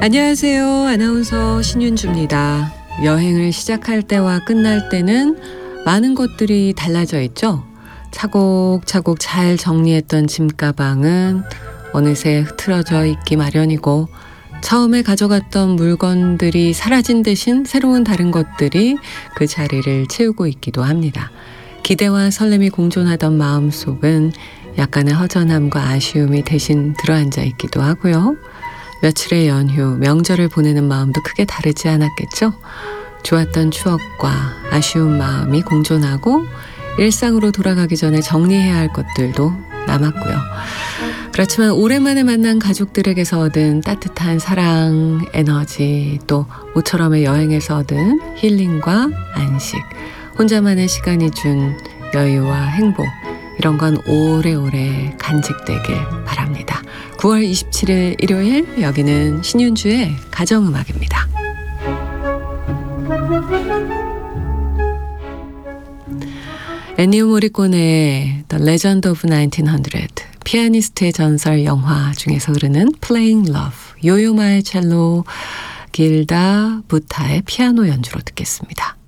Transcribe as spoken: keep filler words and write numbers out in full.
안녕하세요. 아나운서 신윤주입니다. 여행을 시작할 때와 끝날 때는 많은 것들이 달라져 있죠. 차곡차곡 잘 정리했던 짐가방은 어느새 흐트러져 있기 마련이고, 처음에 가져갔던 물건들이 사라진 대신 새로운 다른 것들이 그 자리를 채우고 있기도 합니다. 기대와 설렘이 공존하던 마음속은 약간의 허전함과 아쉬움이 대신 들어앉아 있기도 하고요. 며칠의 연휴, 명절을 보내는 마음도 크게 다르지 않았겠죠? 좋았던 추억과 아쉬운 마음이 공존하고 일상으로 돌아가기 전에 정리해야 할 것들도 남았고요. 그렇지만 오랜만에 만난 가족들에게서 얻은 따뜻한 사랑, 에너지, 또 모처럼의 여행에서 얻은 힐링과 안식, 혼자만의 시간이 준 여유와 행복, 이런 건 오래오래 간직되길 바랍니다. 구월 이십칠일 일요일, 여기는 신윤주의 가정음악입니다. 엔니오 모리코네의 The Legend of 천구백, 피아니스트의 전설 영화 중에서 흐르는 Playing Love, 요요마의 첼로, 길다 부타의 피아노 연주로 듣겠습니다.